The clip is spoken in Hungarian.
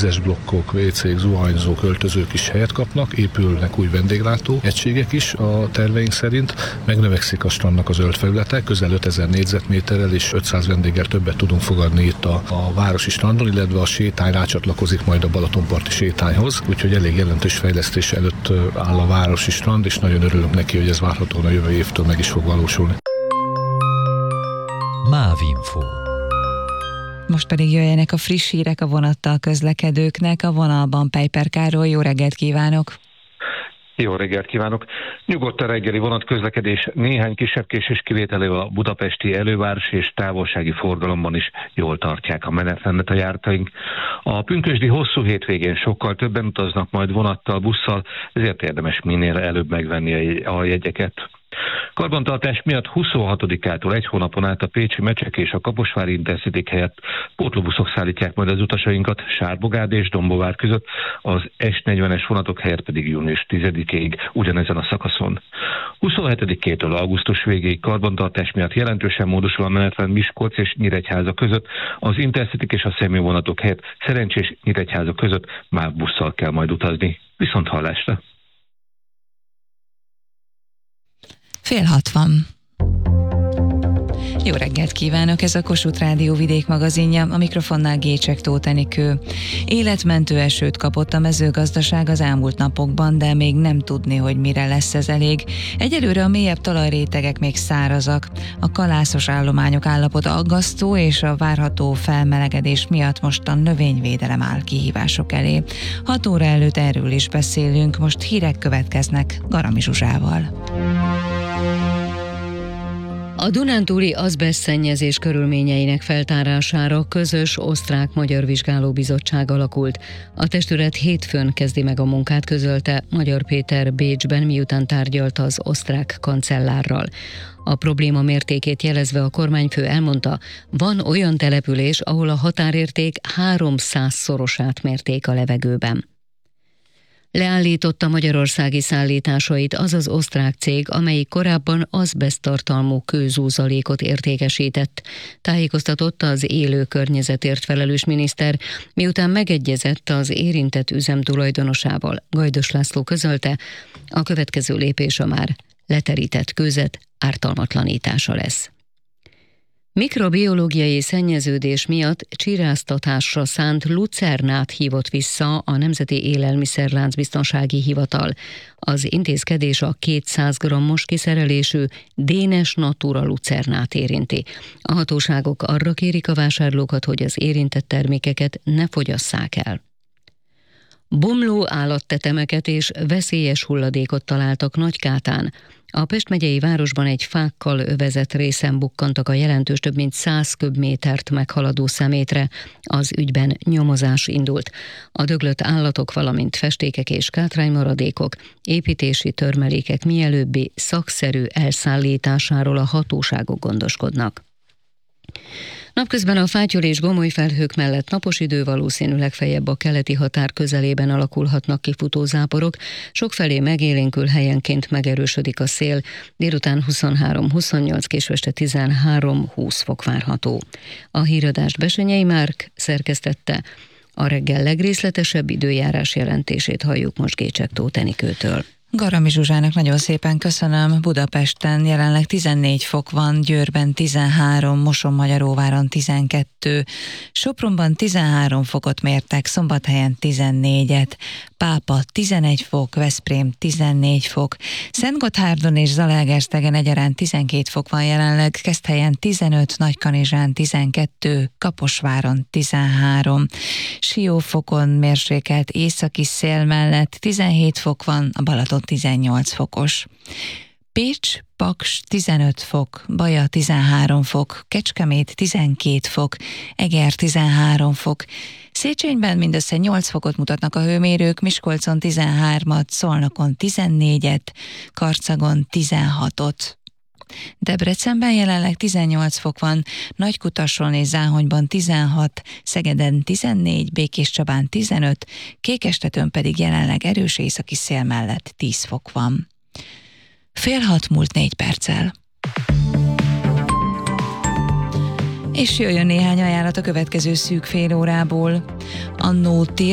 vízes blokkok, WC-k, zuhanyzók, öltözők is helyet kapnak, épülnek új vendéglátó egységek is a terveink szerint, megnövekszik a strandnak a zöld felülete, közel 5000 négyzetméterrel és 500 vendéggel többet tudunk fogadni itt a városi strandon, illetve a sétány rácsatlakozik majd a Balatonparti sétányhoz, úgyhogy elég jelentős fejlesztés előtt áll a városi strand, és nagyon örülünk neki, hogy ez várhatóan a jövő évtől meg is fog valósulni. MÁV-info. Most pedig jöjjenek a friss hírek a vonattal közlekedőknek. A vonalban Peiper Károly, jó reggelt kívánok! Jó reggelt kívánok! Nyugodt a reggeli vonatközlekedés, néhány kisebb késés kivételével a budapesti előváros és távolsági forgalomban is jól tartják a menetrendet a járataink. A pünkösdi hosszú hétvégén sokkal többen utaznak majd vonattal, busszal, ezért érdemes minél előbb megvenni a jegyeket. Karbantartás miatt 26-ától egy hónapon át a pécsi Mecsek és a Kaposvári Intercity helyett pótlóbuszok szállítják majd az utasainkat Sárbogád és Dombóvár között, az S40-es vonatok helyett pedig június 10-ig ugyanezen a szakaszon. 27-től augusztus végéig karbantartás miatt jelentősen módosul a menetrend Miskolc és Nyíregyháza között, az Intercity és a személyvonatok helyett Szerencsés Nyíregyháza között már busszal kell majd utazni. Viszont hallásra! 5:60. Jó reggelt kívánok, ez a Kossuth Rádió vidékmagazinja, a mikrofonnál Gécsek Tóth Enikő. Életmentő esőt kapott a mezőgazdaság az elmúlt napokban, de még nem tudni, hogy mire lesz ez elég. Egyelőre a mélyebb talajrétegek még szárazak. A kalászos állományok állapota aggasztó, és a várható felmelegedés miatt most a növényvédelem áll kihívások elé. 6 óra előtt erről is beszélünk, most hírek következnek Garami Zsuzsával. A dunántúli azbestszennyezés körülményeinek feltárására közös osztrák-magyar vizsgálóbizottság alakult. A testület hétfőn kezdi meg a munkát, közölte Magyar Péter Bécsben, miután tárgyalt az osztrák kancellárral. A probléma mértékét jelezve a kormányfő elmondta, van olyan település, ahol a határérték 300-szorosát mérték a levegőben. Leállította magyarországi szállításait az az osztrák cég, amelyik korábban azbeszttartalmú kőzúzalékot értékesített. Tájékoztatott az élő környezetért felelős miniszter, miután megegyezett az érintett üzem tulajdonosával. Gajdos László közölte, a következő lépés a már leterített kőzet ártalmatlanítása lesz. Mikrobiológiai szennyeződés miatt csiráztatásra szánt lucernát hívott vissza a Nemzeti Élelmiszerláncbiztonsági Hivatal. Az intézkedés a 200 g-os kiszerelésű Dénes Natura lucernát érinti. A hatóságok arra kérik a vásárlókat, hogy az érintett termékeket ne fogyasszák el. Bomló állattetemeket és veszélyes hulladékot találtak Nagykátán. A Pest megyei városban egy fákkal övezett részen bukkantak a jelentős több mint 100 köbmétert meghaladó szemétre. Az ügyben nyomozás indult. A döglött állatok, valamint festékek és kátránymaradékok, építési törmelékek mielőbbi szakszerű elszállításáról a hatóságok gondoskodnak. Napközben a fátyol és gomoly felhők mellett napos idő, valószínűleg feljebb a keleti határ közelében alakulhatnak ki futózáporok, sokfelé megélénkül, helyenként megerősödik a szél, délután 23-28, késő este 13-20 fok várható. A híradást Besenyei Márk szerkesztette, a reggel legrészletesebb időjárás jelentését halljuk most Gécsek Tóth Enikőtől. Garami Zsuzsának nagyon szépen köszönöm. Budapesten jelenleg 14 fok van, Győrben 13, Mosonmagyaróváron 12, Sopronban 13 fokot mértek, Szombathelyen 14-et, Pápa 11 fok, Veszprém 14 fok, Szentgotthárdon és Zalaegerszegen egyaránt 12 fok van jelenleg, Keszthelyen 15, Nagykanizsán 12, Kaposváron 13, Siófokon mérsékelt északi szél mellett 17 fok van, a Balaton 18 fokos. Pécs, Paks 15 fok, Baja 13 fok, Kecskemét 12 fok, Eger 13 fok. Széchenyben mindössze 8 fokot mutatnak a hőmérők, Miskolcon 13-at, Szolnokon 14-et, Karcagon 16-ot. Debrecenben jelenleg 18 fok van, Nagykutason és Záhonyban 16, Szegeden 14, Békéscsabán 15, Kékestetőn pedig jelenleg erős északi szél mellett 10 fok van. 5:06 múlt 4 perccel. És jöjjön néhány ajánlat a következő szűk fél órából. Annó